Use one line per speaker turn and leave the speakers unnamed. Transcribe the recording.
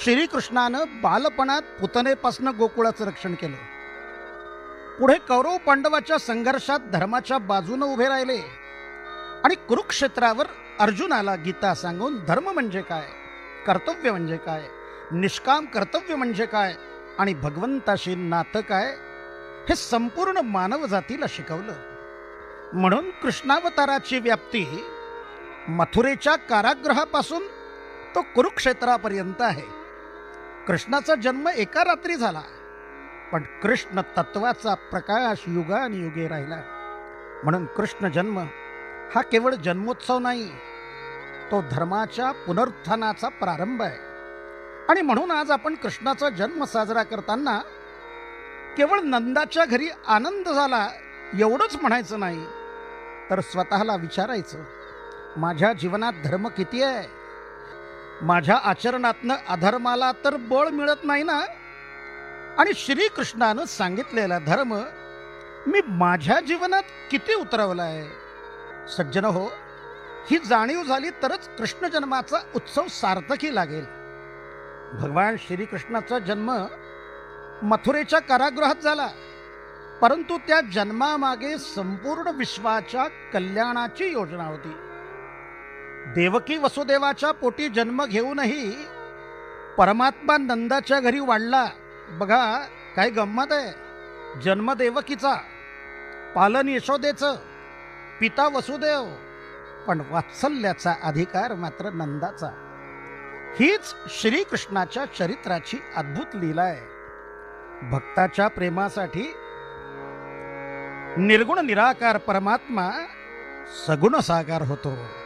श्रीकृष्णानं बालपणात पुतनेपासून गोकुळाचं रक्षण केलं. पुढे कौरव पांडवाच्या संघर्षात धर्माच्या बाजूने उभे राहिले आणि कुरुक्षेत्रावर अर्जुनाला गीता सांगून धर्म म्हणजे काय, कर्तव्य म्हणजे काय, निष्काम कर्तव्य म्हणजे काय आणि भगवंताशी नातं काय हे संपूर्ण मानव जातीला शिकवलं. म्हणून कृष्णावताराची व्याप्ती मथुरेच्या कारागृहापासून तो कुरुक्षेत्रापर्यंत आहे. कृष्णाचा जन्म एका रात्री झाला, पण कृष्ण तत्वाचा प्रकाश युगानुयुगे राहिला. म्हणून कृष्ण जन्म हा केवळ जन्मोत्सव नाही, तो धर्माच्या पुनरुत्थानाचा प्रारंभ आहे. आणि म्हणून आज आपण कृष्णाचा जन्म साजरा करताना केवळ नंदाच्या घरी आनंद झाला एवढंच म्हणायचं नाही, तर स्वतःला विचारायचं, माझ्या जीवनात धर्म किती आहे? माझ्या आचरणातनं अधर्माला तर बळ मिळत नाही ना? आणि श्रीकृष्णानं सांगितलेला धर्म मी माझ्या जीवनात किती उतरवला आहे? सज्जन हो, ही जाणीव झाली तरच कृष्ण जन्माचा उत्सव सार्थकी लागेल. भगवान श्रीकृष्णाचा जन्म मथुरेच्या कारागृहात झाला, परंतु त्या जन्मामागे संपूर्ण विश्वाच्या कल्याणाची योजना होती. देवकी वसुदेवाच्या पोटी जन्म घेऊनही परमात्मा नंदाच्या घरी वाढला. बघा काय गंमत आहे. जन्म देवकीचा, पालन यशोदेचं, पिता वसुदेव, पण वात्सल्याचा अधिकार मात्र नंदाचा. हीच श्रीकृष्णाच्या चरित्राची अद्भुत लीला आहे. भक्ताच्या प्रेमासाठी निर्गुण निराकार परमात्मा सगुण साकार होतो.